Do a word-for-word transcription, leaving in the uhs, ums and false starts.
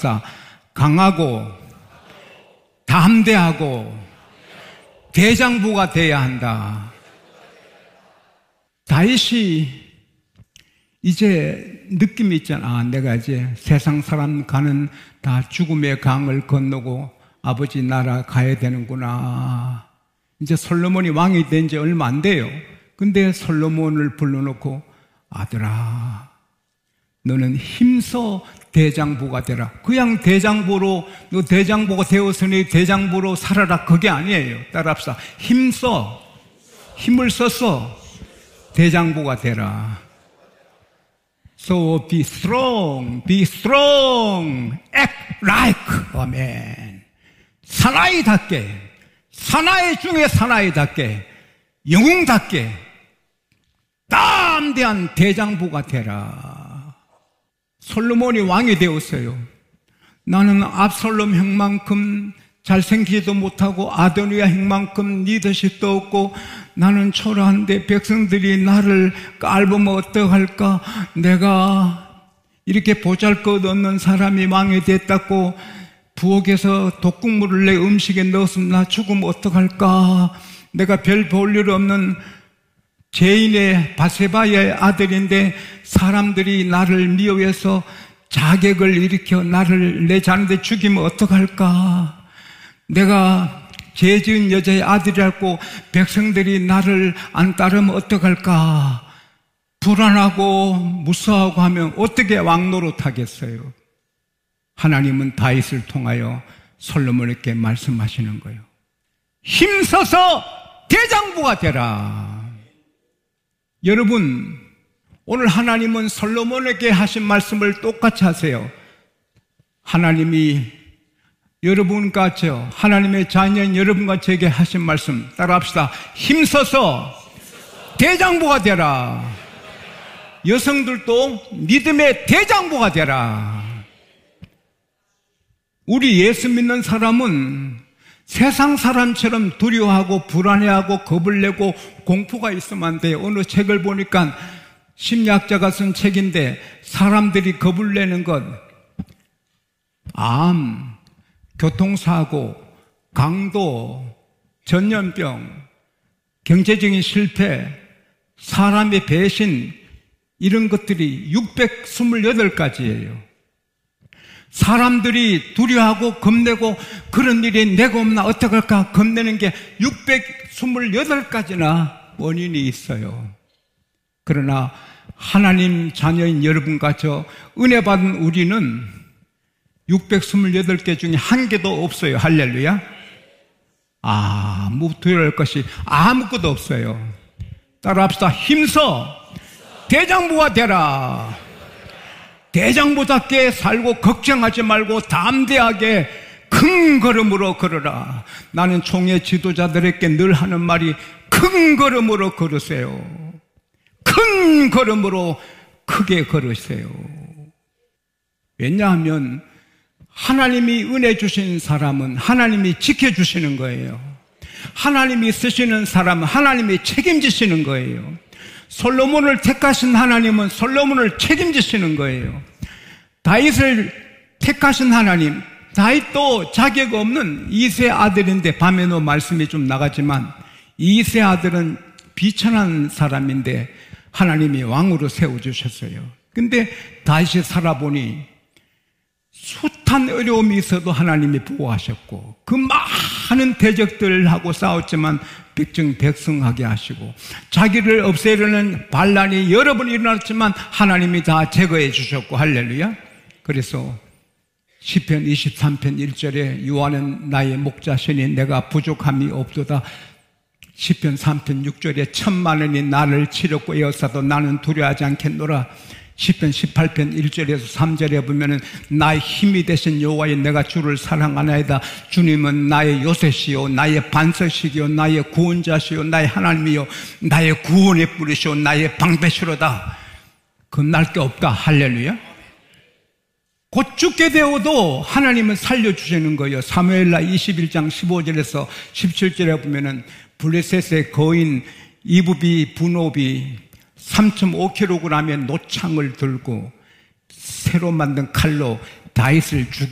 따라합시다. 강하고 담대하고 대장부가 돼야 한다. 다윗이 이제 느낌이 있잖아. 아, 내가 이제 세상 사람 가는 다 죽음의 강을 건너고 아버지 나라 가야 되는구나. 이제 솔로몬이 왕이 된 지 얼마 안 돼요. 근데 솔로몬을 불러놓고 아들아, 너는 힘써 대장부가 되라. 그냥 대장부로, 너 대장부가 되었으니 대장부로 살아라. 그게 아니에요. 따라합시다. 힘써, 힘을 써서 대장부가 되라. So be strong, be strong, act like a man. 사나이답게, 사나이 중에 사나이답게, 영웅답게, 담대한 대장부가 되라. 솔로몬이 왕이 되었어요. 나는 압살롬 형만큼 잘생기지도 못하고 아도니아 형만큼 리더십도 없고 나는 초라한데 백성들이 나를 깔보면 어떡할까? 내가 이렇게 보잘것없는 사람이 왕이 됐다고 부엌에서 독국물을 내 음식에 넣었으면 나 죽으면 어떡할까? 내가 별 볼 일 없는 죄인의 바세바의 아들인데 사람들이 나를 미워해서 자객을 일으켜 나를 내 자는데 죽이면 어떡할까? 내가 죄 지은 여자의 아들이라고 백성들이 나를 안 따르면 어떡할까? 불안하고 무서워하고 하면 어떻게 왕 노릇하겠어요? 하나님은 다윗을 통하여 솔로몬에게 말씀하시는 거예요. 힘써서 대장부가 되라. 여러분, 오늘 하나님은 솔로몬에게 하신 말씀을 똑같이 하세요. 하나님이 여러분과 저 하나님의 자녀인 여러분과 저에게 하신 말씀 따라합시다. 힘써서 대장부가 되라. 여성들도 믿음의 대장부가 되라. 우리 예수 믿는 사람은 세상 사람처럼 두려워하고 불안해하고 겁을 내고 공포가 있으면 안 돼요. 어느 책을 보니까 심리학자가 쓴 책인데 사람들이 겁을 내는 것, 암, 교통사고, 강도, 전염병, 경제적인 실패, 사람의 배신, 이런 것들이 육백이십팔 가지예요. 사람들이 두려워하고 겁내고 그런 일이 내가 없나 어떡할까 겁내는 게 육백이십팔 가지나 원인이 있어요. 그러나 하나님 자녀인 여러분과 저 은혜 받은 우리는 육백이십팔 개 중에 한 개도 없어요. 할렐루야. 아무 두려워할 것이 아무것도 없어요. 따라합시다. 힘써 대장부가 되라. 대장부답게 살고 걱정하지 말고 담대하게 큰 걸음으로 걸어라. 나는 총회 지도자들에게 늘 하는 말이 큰 걸음으로 걸으세요. 큰 걸음으로 크게 걸으세요. 왜냐하면 하나님이 은혜 주신 사람은 하나님이 지켜주시는 거예요. 하나님이 쓰시는 사람은 하나님이 책임지시는 거예요. 솔로몬을 택하신 하나님은 솔로몬을 책임지시는 거예요. 다윗을 택하신 하나님, 다윗도 자격 없는 이세 아들인데 밤에도 말씀이 좀 나가지만 이세 아들은 비천한 사람인데 하나님이 왕으로 세워주셨어요. 근데 다윗이 살아보니 숱한 어려움이 있어도 하나님이 보호하셨고 그 많은 대적들하고 싸웠지만 백정백승하게 하시고 자기를 없애려는 반란이 여러 번 일어났지만 하나님이 다 제거해 주셨고 할렐루야. 그래서 시편 이십삼 편 일 절에 여호와는 나의 목자시니 내가 부족함이 없도다. 시편 삼 편 육 절에 천만원이 나를 치렀고 에워싸도 나는 두려워하지 않겠노라. 시편 십팔 편 일 절에서 삼 절에 보면은 나의 힘이 되신 여호와여 내가 주를 사랑하나이다. 주님은 나의 요새시요 나의 반석이요 나의 구원자시요 나의 하나님이요 나의 구원의 뿌리시요 나의 방패시로다. 겁날 게 없다. 할렐루야. 곧 죽게 되어도 하나님은 살려주시는 거예요. 사무엘라 이십일 장 십오 절에서 십칠 절에 보면은 블레셋의 거인 이브비 분업이 삼 점 오 킬로그램의 노창을 들고 새로 만든 칼로 다윗을 죽여